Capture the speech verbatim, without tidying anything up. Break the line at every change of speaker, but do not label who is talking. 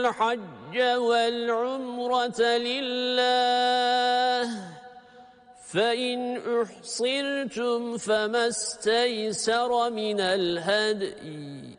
الحج والعمرة لله فإن أحصرتم فما استيسر من الهدي